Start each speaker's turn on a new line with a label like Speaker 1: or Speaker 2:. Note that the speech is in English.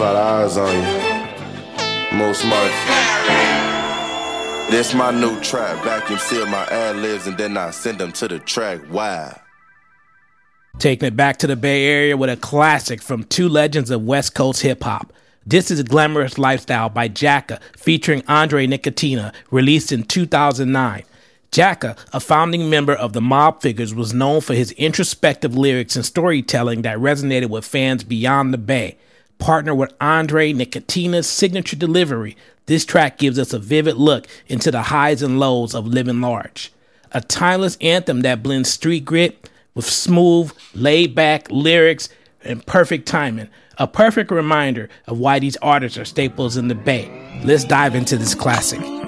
Speaker 1: lot of eyes on you. Most Mark. This my new trap. Vacuum seal my ad-libs and then I send them to the track. Wow.
Speaker 2: Taking it back to the Bay Area with a classic from two legends of West Coast hip-hop. This is Glamorous Lifestyle by Jacka, featuring Andre Nickatina, released in 2009. Jacka, a founding member of the Mob Figures, was known for his introspective lyrics and storytelling that resonated with fans beyond the Bay. Partnered with Andre Nickatina's signature delivery, this track gives us a vivid look into the highs and lows of living large. A timeless anthem that blends street grit with smooth, laid-back lyrics and perfect timing. A perfect reminder of why these artists are staples in the Bay. Let's dive into this classic.